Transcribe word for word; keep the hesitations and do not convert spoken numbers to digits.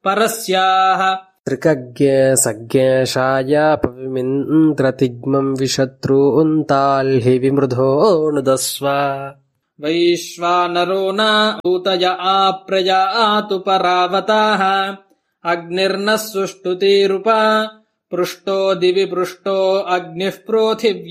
परस्याः त्रिकज्ञे सज्ञेशायापविमिन्द्रतिग्मम् विशत्रून्ताल्हि विमृधो नुदस्व वैश्वानरो न ऊतय आप्रयातु परावताः अग्निर्नः सुष्टुतिरुप पृष्टो दिवि पृष्टो अग्निः प्रोथिव्या